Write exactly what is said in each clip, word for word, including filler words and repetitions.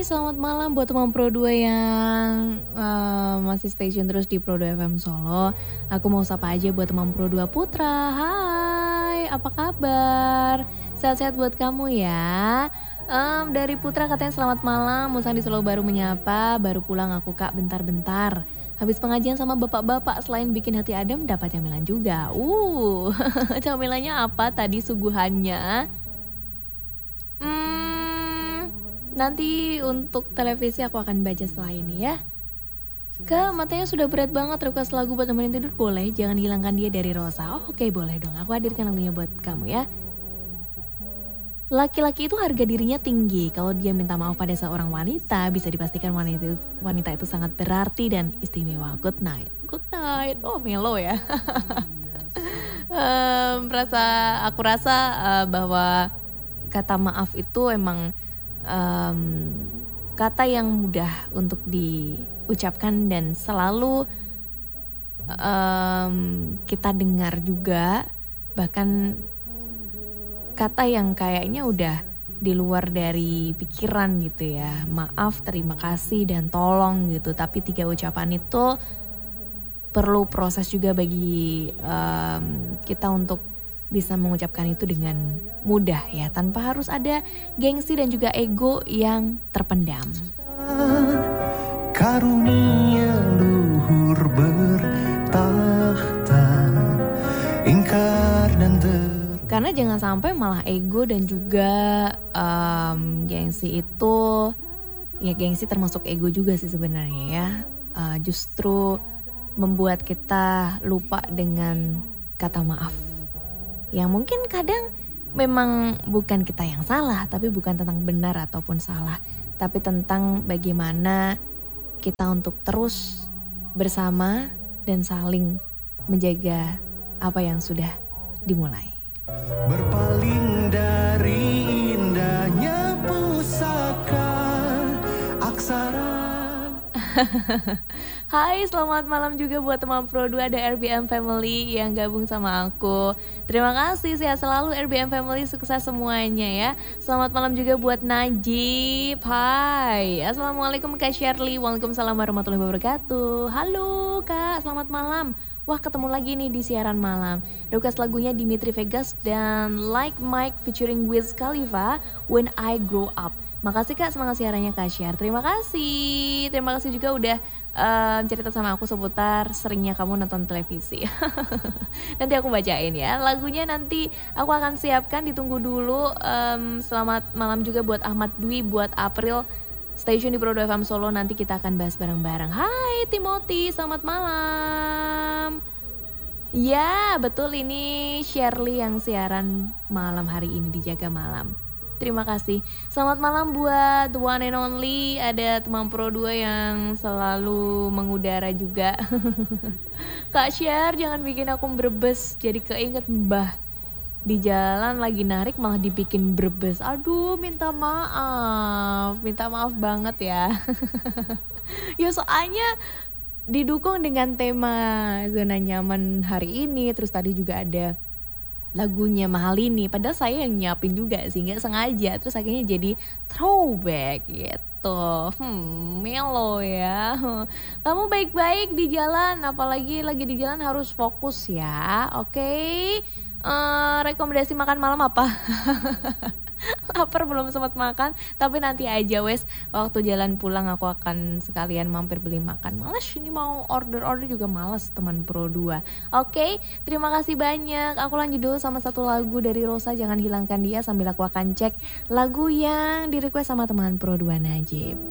selamat malam buat teman Pro dua yang uh, masih stay tune terus di Pro dua F M Solo. Aku mau sapa aja buat teman Pro dua Putra. Hai, apa kabar? Sehat-sehat buat kamu ya. Um, dari Putra katanya selamat malam, Musang di Solo baru menyapa, baru pulang aku kak bentar-bentar. Habis pengajian sama bapak-bapak, selain bikin hati adem dapat camilan juga. Uh, camilannya apa tadi suguhannya? Hmm, nanti untuk televisi aku akan baca setelah ini ya. Kak, matanya sudah berat banget, request lagu buat nemenin tidur boleh? Jangan hilangkan dia dari Rosa. Oh oke okay, boleh dong, aku hadirkan lagunya buat kamu ya. Laki-laki itu harga dirinya tinggi. Kalau dia minta maaf pada seorang wanita, bisa dipastikan wanita itu, wanita itu sangat berarti dan istimewa. Good night. Good night. Oh melo ya. um, rasa, aku rasa uh, bahwa kata maaf itu emang um, kata yang mudah untuk diucapkan dan selalu um, kita dengar juga. Bahkan kata yang kayaknya udah di luar dari pikiran gitu ya. Maaf, terima kasih, dan tolong gitu. Tapi tiga ucapan itu perlu proses juga bagi um, kita untuk bisa mengucapkan itu dengan mudah ya. Tanpa harus ada gengsi dan juga ego yang terpendam. Karunia luhur bertahta, ingkar dan ter Karena jangan sampai malah ego dan juga um, gengsi itu, ya gengsi termasuk ego juga sih sebenarnya ya. Uh, justru membuat kita lupa dengan kata maaf. Yang mungkin kadang memang bukan kita yang salah, tapi bukan tentang benar ataupun salah. Tapi tentang bagaimana kita untuk terus bersama dan saling menjaga apa yang sudah dimulai. berpaling dari indahnya pusaka aksara. Hai, selamat malam juga buat teman Pro dua, ada R B M Family yang gabung sama aku. Terima kasih, sehat selalu R B M Family, sukses semuanya ya. Selamat malam juga buat Najib. Hai, Assalamualaikum Kak Shirley. Waalaikumsalam warahmatullahi wabarakatuh. Halo Kak, selamat malam. Wah, ketemu lagi nih di siaran malam. Request lagunya Dimitri Vegas dan Like Mike featuring Wiz Khalifa, When I Grow Up. Makasih Kak, semangat siarannya Kak Syar. Terima kasih. Terima kasih juga udah uh, cerita sama aku seputar seringnya kamu nonton televisi. Nanti aku bacain ya. Lagunya nanti aku akan siapkan, ditunggu dulu. Um, selamat malam juga buat Ahmad Dwi, buat April. Stay tune di Pro dua F M Solo, nanti kita akan bahas bareng-bareng. Hai Timothy, selamat malam. Ya betul, ini Shirley yang siaran malam hari ini di Jaga Malam. Terima kasih. Selamat malam buat the one and only. Ada teman Pro dua yang selalu mengudara juga. Kak Syar, jangan bikin aku berbes, jadi keinget Mbah. Di jalan lagi narik malah dibikin berbes. Aduh, minta maaf. Minta maaf banget ya. Ya soalnya didukung dengan tema zona nyaman hari ini. Terus tadi juga ada lagunya Mahal ini. Padahal saya yang nyiapin juga sih, gak sengaja. Terus akhirnya jadi throwback gitu. Hmm, melo ya. Kamu baik-baik di jalan. Apalagi lagi di jalan harus fokus ya. Oke okay? Uh, rekomendasi makan malam apa? Lapar belum sempat makan, tapi nanti aja wes, waktu jalan pulang aku akan sekalian mampir beli makan. Males ini mau order-order juga males teman Pro dua. Oke, okay, terima kasih banyak. Aku lanjut dulu sama satu lagu dari Rosa, jangan hilangkan dia, sambil aku akan cek lagu yang di request sama teman Pro dua Najib.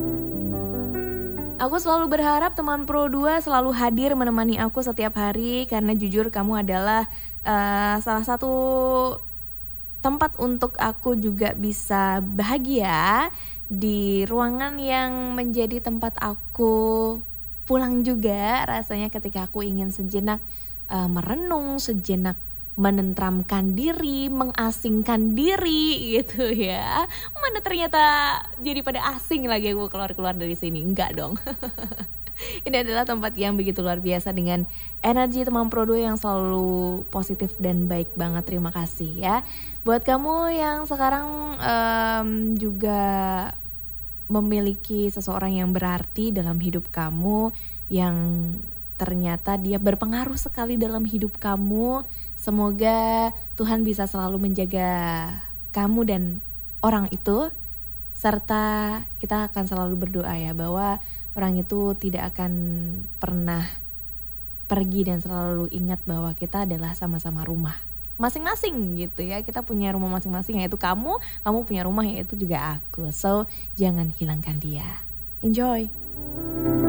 Aku selalu berharap teman Pro dua selalu hadir menemani aku setiap hari, karena jujur kamu adalah uh, salah satu tempat untuk aku juga bisa bahagia di ruangan yang menjadi tempat aku pulang juga rasanya ketika aku ingin sejenak uh, merenung, sejenak menentramkan diri, mengasingkan diri gitu ya. Mana ternyata jadi pada asing lagi aku keluar-keluar dari sini. Enggak dong. Ini adalah tempat yang begitu luar biasa dengan energi teman Pro dua yang selalu positif dan baik banget. Terima kasih ya. Buat kamu yang sekarang um, juga memiliki seseorang yang berarti dalam hidup kamu, yang ternyata dia berpengaruh sekali dalam hidup kamu. Semoga Tuhan bisa selalu menjaga kamu dan orang itu, serta kita akan selalu berdoa ya bahwa orang itu tidak akan pernah pergi dan selalu ingat bahwa kita adalah sama-sama rumah masing-masing gitu ya. Kita punya rumah masing-masing, yaitu kamu, kamu punya rumah, yaitu juga aku. So jangan hilangkan dia. Enjoy.